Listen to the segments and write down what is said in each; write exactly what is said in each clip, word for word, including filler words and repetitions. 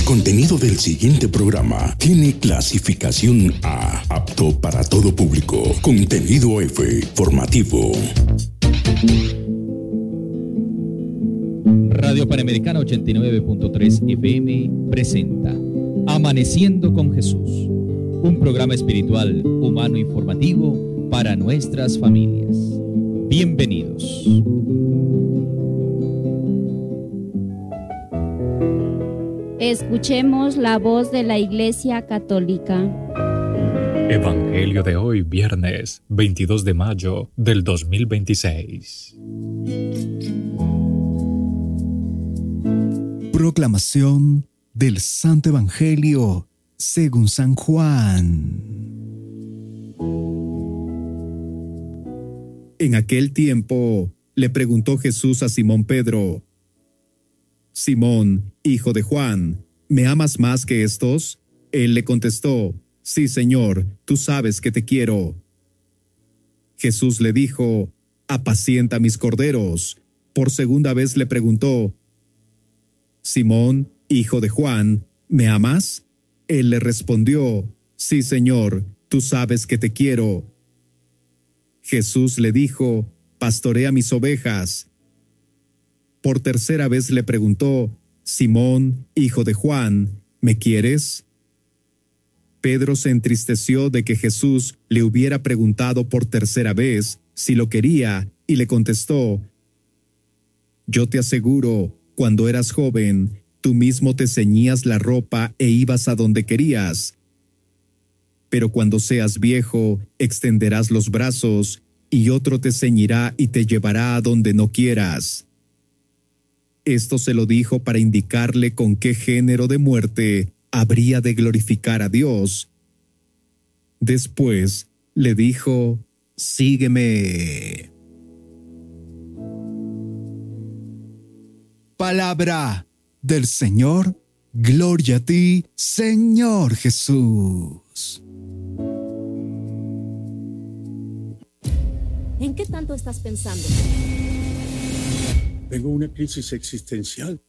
contenido del siguiente programa tiene clasificación A, apto para todo público. Contenido F, formativo. Radio Panamericana ochenta y nueve punto tres F M presenta Amaneciendo con Jesús, un programa espiritual, humano, informativo para nuestras familias. Bienvenidos. Escuchemos la voz de la Iglesia Católica. Evangelio de hoy, viernes veintidós de mayo del dos mil veintiséis. Proclamación del Santo Evangelio según San Juan. En aquel tiempo le preguntó Jesús a Simón Pedro: Simón, hijo de Juan, ¿me amas más que estos? Él le contestó: Sí, Señor, tú sabes que te quiero. Jesús le dijo: Apacienta mis corderos. Por segunda vez le preguntó: Simón, hijo de Juan, ¿me amas? Él le respondió: Sí, Señor, tú sabes que te quiero. Jesús le dijo: Pastorea mis ovejas. Por tercera vez le preguntó: Simón, hijo de Juan, ¿me quieres? Pedro se entristeció de que Jesús le hubiera preguntado por tercera vez si lo quería y le contestó: Yo te aseguro, cuando eras joven, tú mismo te ceñías la ropa e ibas a donde querías. Pero cuando seas viejo, extenderás los brazos y otro te ceñirá y te llevará a donde no quieras. Esto se lo dijo para indicarle con qué género de muerte habría de glorificar a Dios. Después le dijo: Sígueme. Palabra del Señor. Gloria a ti, Señor Jesús. ¿En qué tanto estás pensando? Tengo una crisis existencial.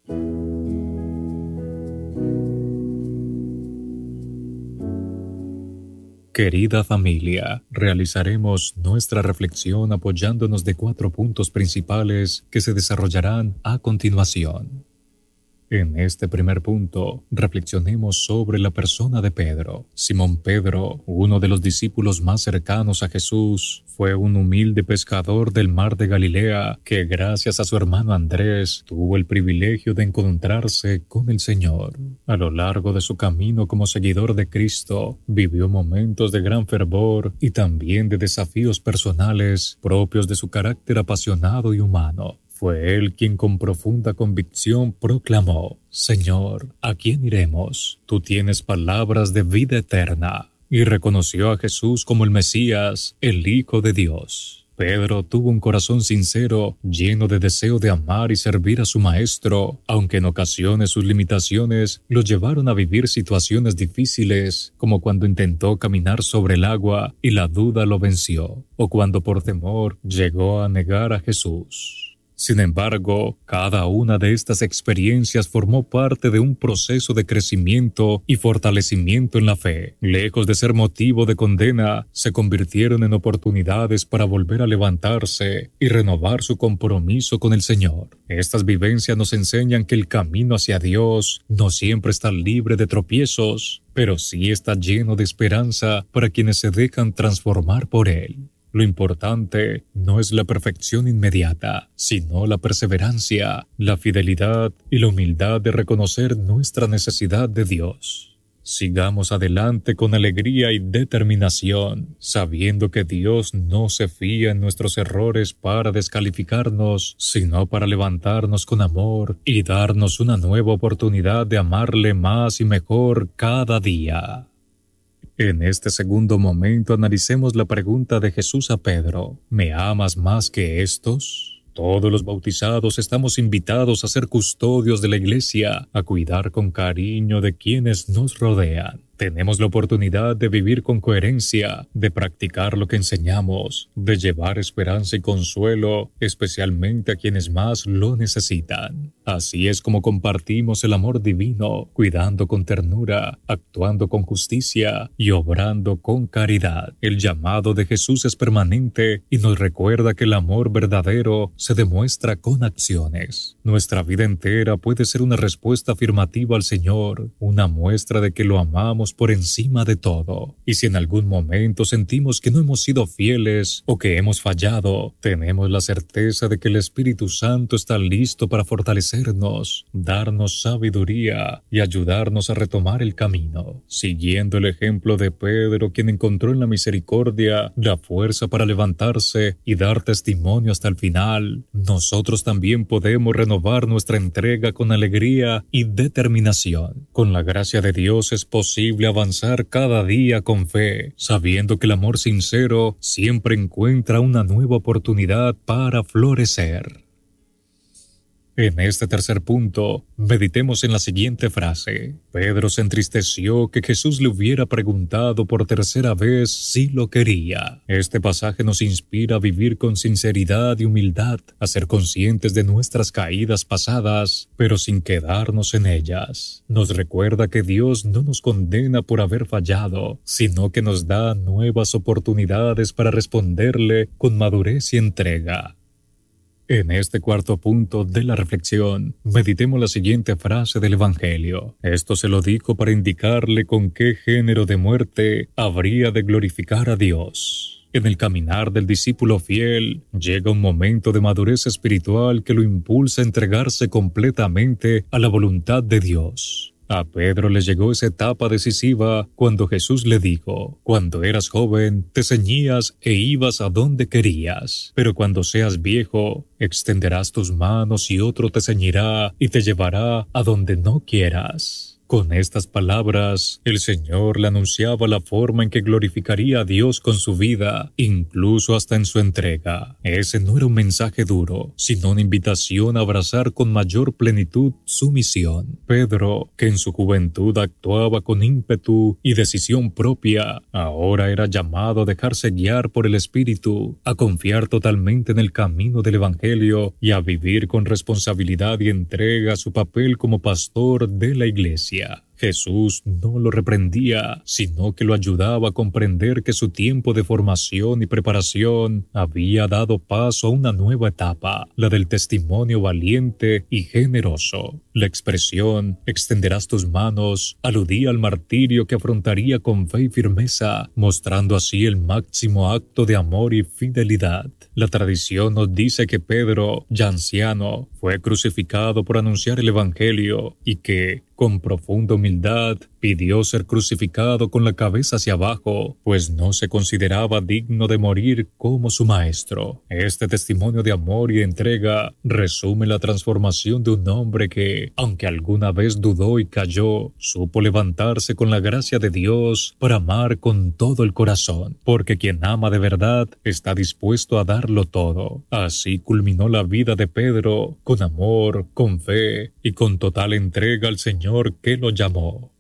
Querida familia, realizaremos nuestra reflexión apoyándonos de cuatro puntos principales que se desarrollarán a continuación. En este primer punto, reflexionemos sobre la persona de Pedro. Simón Pedro, uno de los discípulos más cercanos a Jesús, fue un humilde pescador del mar de Galilea que, gracias a su hermano Andrés, tuvo el privilegio de encontrarse con el Señor. A lo largo de su camino como seguidor de Cristo, vivió momentos de gran fervor y también de desafíos personales propios de su carácter apasionado y humano. Fue él quien con profunda convicción proclamó: Señor, ¿a quién iremos? Tú tienes palabras de vida eterna. Y reconoció a Jesús como el Mesías, el Hijo de Dios. Pedro tuvo un corazón sincero, lleno de deseo de amar y servir a su Maestro, aunque en ocasiones sus limitaciones lo llevaron a vivir situaciones difíciles, como cuando intentó caminar sobre el agua y la duda lo venció, o cuando por temor llegó a negar a Jesús. Sin embargo, cada una de estas experiencias formó parte de un proceso de crecimiento y fortalecimiento en la fe. Lejos de ser motivo de condena, se convirtieron en oportunidades para volver a levantarse y renovar su compromiso con el Señor. Estas vivencias nos enseñan que el camino hacia Dios no siempre está libre de tropiezos, pero sí está lleno de esperanza para quienes se dejan transformar por Él. Lo importante no es la perfección inmediata, sino la perseverancia, la fidelidad y la humildad de reconocer nuestra necesidad de Dios. Sigamos adelante con alegría y determinación, sabiendo que Dios no se fía en nuestros errores para descalificarnos, sino para levantarnos con amor y darnos una nueva oportunidad de amarle más y mejor cada día. En este segundo momento analicemos la pregunta de Jesús a Pedro: ¿me amas más que estos? Todos los bautizados estamos invitados a ser custodios de la Iglesia, a cuidar con cariño de quienes nos rodean. Tenemos la oportunidad de vivir con coherencia, de practicar lo que enseñamos, de llevar esperanza y consuelo, especialmente a quienes más lo necesitan. Así es como compartimos el amor divino, cuidando con ternura, actuando con justicia y obrando con caridad. El llamado de Jesús es permanente y nos recuerda que el amor verdadero se demuestra con acciones. Nuestra vida entera puede ser una respuesta afirmativa al Señor, una muestra de que lo amamos por encima de todo. Y si en algún momento sentimos que no hemos sido fieles o que hemos fallado, tenemos la certeza de que el Espíritu Santo está listo para fortalecernos, darnos sabiduría y ayudarnos a retomar el camino. Siguiendo el ejemplo de Pedro, quien encontró en la misericordia la fuerza para levantarse y dar testimonio hasta el final, nosotros también podemos renovar nuestra entrega con alegría y determinación. Con la gracia de Dios es posible avanzar cada día con fe, sabiendo que el amor sincero siempre encuentra una nueva oportunidad para florecer. En este tercer punto, meditemos en la siguiente frase. Pedro se entristeció que Jesús le hubiera preguntado por tercera vez si lo quería. Este pasaje nos inspira a vivir con sinceridad y humildad, a ser conscientes de nuestras caídas pasadas, pero sin quedarnos en ellas. Nos recuerda que Dios no nos condena por haber fallado, sino que nos da nuevas oportunidades para responderle con madurez y entrega. En este cuarto punto de la reflexión, meditemos la siguiente frase del Evangelio. Esto se lo dijo para indicarle con qué género de muerte habría de glorificar a Dios. En el caminar del discípulo fiel, llega un momento de madurez espiritual que lo impulsa a entregarse completamente a la voluntad de Dios. A Pedro le llegó esa etapa decisiva cuando Jesús le dijo: cuando eras joven, te ceñías e ibas a donde querías, pero cuando seas viejo, extenderás tus manos y otro te ceñirá y te llevará a donde no quieras. Con estas palabras, el Señor le anunciaba la forma en que glorificaría a Dios con su vida, incluso hasta en su entrega. Ese no era un mensaje duro, sino una invitación a abrazar con mayor plenitud su misión. Pedro, que en su juventud actuaba con ímpetu y decisión propia, ahora era llamado a dejarse guiar por el Espíritu, a confiar totalmente en el camino del Evangelio y a vivir con responsabilidad y entrega su papel como pastor de la Iglesia. Jesús no lo reprendía, sino que lo ayudaba a comprender que su tiempo de formación y preparación había dado paso a una nueva etapa, la del testimonio valiente y generoso. La expresión «extenderás tus manos» aludía al martirio que afrontaría con fe y firmeza, mostrando así el máximo acto de amor y fidelidad. La tradición nos dice que Pedro, ya anciano, fue crucificado por anunciar el Evangelio y que, con profunda humildad, pidió ser crucificado con la cabeza hacia abajo, pues no se consideraba digno de morir como su maestro. Este testimonio de amor y entrega resume la transformación de un hombre que, aunque alguna vez dudó y cayó, supo levantarse con la gracia de Dios para amar con todo el corazón, porque quien ama de verdad está dispuesto a darlo todo. Así culminó la vida de Pedro, con amor, con fe y con total entrega al Señor que lo llamó.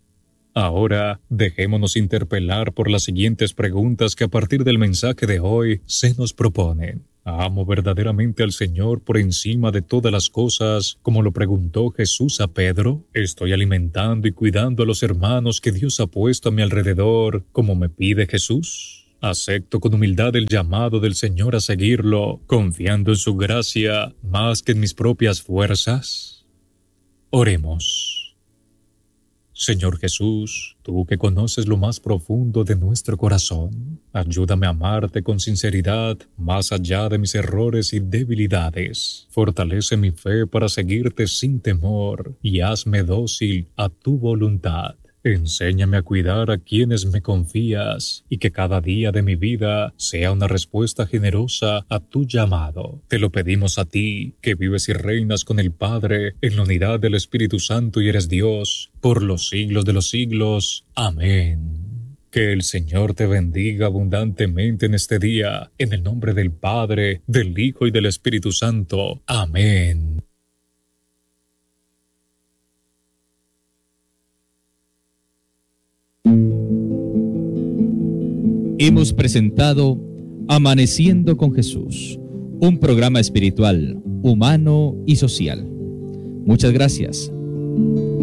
Ahora, dejémonos interpelar por las siguientes preguntas que a partir del mensaje de hoy se nos proponen. ¿Amo verdaderamente al Señor por encima de todas las cosas, como lo preguntó Jesús a Pedro? ¿Estoy alimentando y cuidando a los hermanos que Dios ha puesto a mi alrededor, como me pide Jesús? ¿Acepto con humildad el llamado del Señor a seguirlo, confiando en su gracia más que en mis propias fuerzas? Oremos. Señor Jesús, tú que conoces lo más profundo de nuestro corazón, ayúdame a amarte con sinceridad más allá de mis errores y debilidades. Fortalece mi fe para seguirte sin temor y hazme dócil a tu voluntad. Enséñame a cuidar a quienes me confías y que cada día de mi vida sea una respuesta generosa a tu llamado. Te lo pedimos a ti, que vives y reinas con el Padre en la unidad del Espíritu Santo y eres Dios por los siglos de los siglos. Amén. Que el Señor te bendiga abundantemente en este día, en el nombre del Padre, del Hijo y del Espíritu Santo. Amén. hemos presentado Amaneciendo con Jesús, un programa espiritual, humano y social. Muchas gracias.